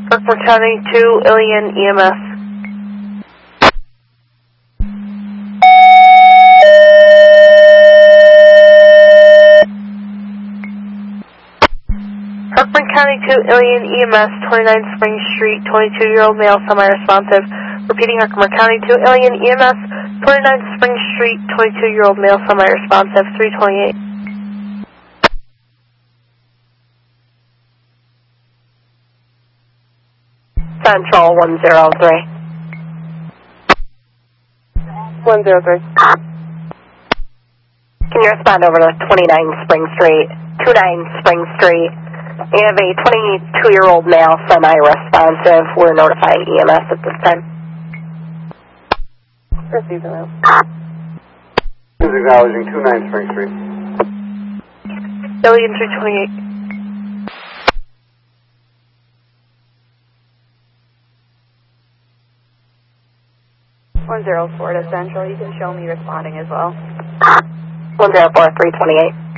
Parkmore County 2, Ilion EMS. Parkmore County 2, Ilion EMS, 29 Spring Street, 22-year-old male, semi-responsive. Repeating, Parkmore County 2, Ilion EMS, 29 Spring Street, 22-year-old male, semi-responsive, 328. Central 103. 103. Can you respond over to 29 Spring Street, 29 Spring Street? You have a 22-year-old male, semi-responsive. We're notifying EMS at this time. Proceed to that. Is acknowledging 29 Spring Street. Ilion 328. Florida Central, you can show me responding as well. 104, 328.